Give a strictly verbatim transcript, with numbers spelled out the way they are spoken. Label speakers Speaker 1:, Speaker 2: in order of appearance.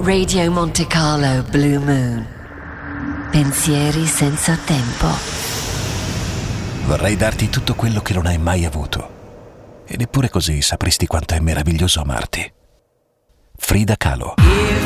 Speaker 1: Radio Monte Carlo Blue Moon. Pensieri senza tempo.
Speaker 2: Vorrei darti tutto quello che non hai mai avuto. E neppure così sapresti quanto è meraviglioso amarti. Frida Kahlo.